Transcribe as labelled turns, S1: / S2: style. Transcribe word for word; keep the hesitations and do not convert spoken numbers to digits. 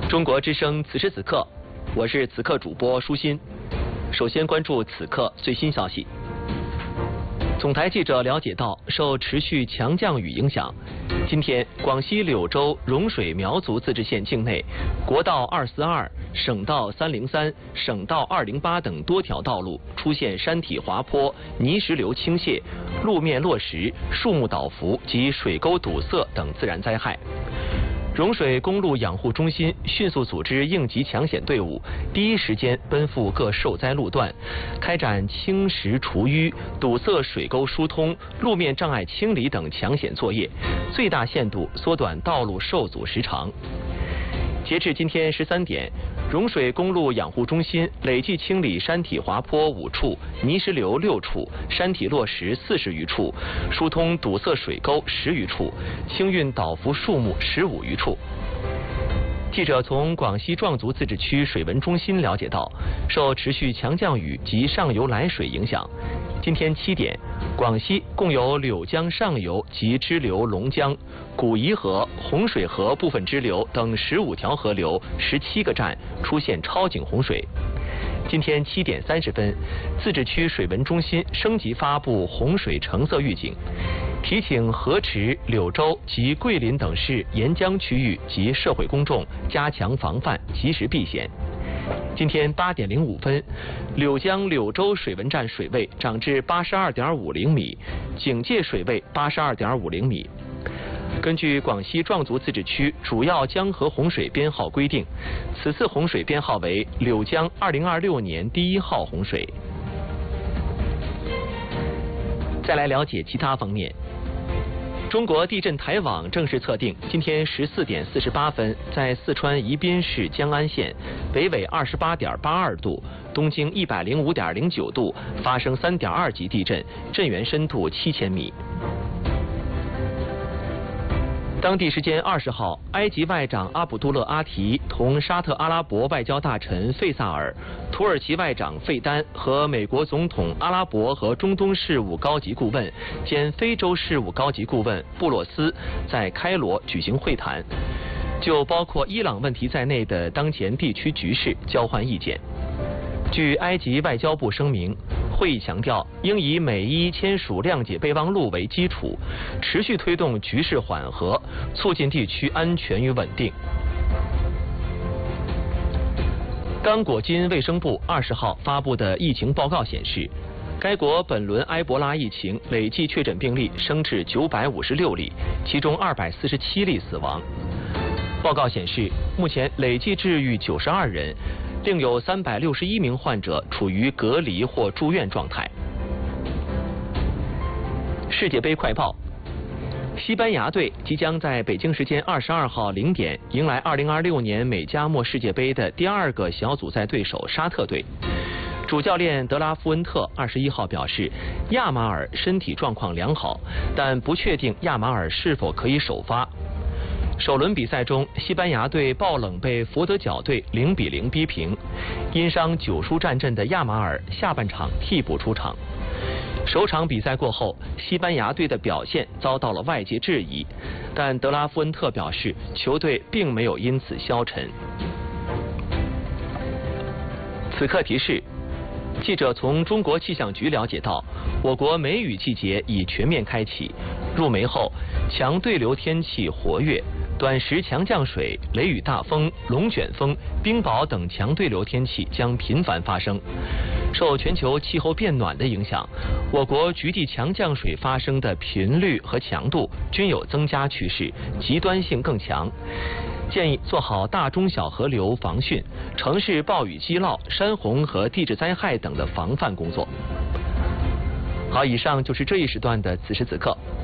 S1: 中国之声此时此刻，我是此刻主播舒心。首先关注此刻最新消息。总台记者了解到，受持续强降雨影响，今天广西柳州融水苗族自治县境内，国道二四二、省道三零三、省道二零八等多条道路出现山体滑坡、泥石流倾泻、路面落石、树木倒伏及水沟堵塞等自然灾害。融水公路养护中心迅速组织应急抢险队伍，第一时间奔赴各受灾路段，开展清石除淤、堵塞水沟疏通、路面障碍清理等抢险作业，最大限度缩短道路受阻时长。截至今天十三点，融水公路养护中心累计清理山体滑坡五处、泥石流六处、山体落石四十余处、疏通堵塞水沟十余处、清运倒伏树木十五余处。记者从广西壮族自治区水文中心了解到，受持续强降雨及上游来水影响，今天七点，广西共有柳江上游及支流龙江、古沂河、洪水河部分支流等十五条河流十七个站出现超警洪水。今天七点三十分，自治区水文中心升级发布洪水橙色预警，提醒河池、柳州及桂林等市沿江区域及社会公众加强防范，及时避险。今天八点零五分，柳江柳州水文站水位涨至八十二点五零米，警戒水位八十二点五零米。根据广西壮族自治区主要江河洪水编号规定，此次洪水编号为柳江二零二六年第一号洪水。再来了解其他方面。中国地震台网正式测定，今天十四点四十八分，在四川宜宾市江安县，北纬二十八点八二度，东经一百零五点零九度，发生三点二级地震，震源深度七千米。当地时间二十号，埃及外长阿卜杜勒阿提同沙特阿拉伯外交大臣费萨尔、土耳其外长费丹和美国总统阿拉伯和中东事务高级顾问兼非洲事务高级顾问布洛斯在开罗举行会谈，就包括伊朗问题在内的当前地区局势交换意见。据埃及外交部声明，会议强调，应以美伊签署谅解备忘录为基础，持续推动局势缓和，促进地区安全与稳定。刚果金卫生部二十号发布的疫情报告显示，该国本轮埃博拉疫情累计确诊病例升至九百五十六例，其中二百四十七例死亡。报告显示，目前累计治愈九十二人，另有三百六十一名患者处于隔离或住院状态。世界杯快报：西班牙队即将在北京时间二十二号零点迎来二零二六年美加墨世界杯的第二个小组赛对手沙特队。主教练德拉夫恩特二十一号表示，亚马尔身体状况良好，但不确定亚马尔是否可以首发。首轮比赛中，西班牙队爆冷被佛得角队零比零逼平，因伤九输战阵的亚马尔下半场替补出场。首场比赛过后，西班牙队的表现遭到了外界质疑，但德拉夫恩特表示，球队并没有因此消沉。此刻提示：记者从中国气象局了解到，我国梅雨季节已全面开启，入梅后强对流天气活跃，短时强降水、雷雨大风、龙卷风、冰雹等强对流天气将频繁发生。受全球气候变暖的影响，我国局地强降水发生的频率和强度均有增加趋势，极端性更强。建议做好大中小河流防汛、城市暴雨积涝、山洪和地质灾害等的防范工作。好，以上就是这一时段的此时此刻。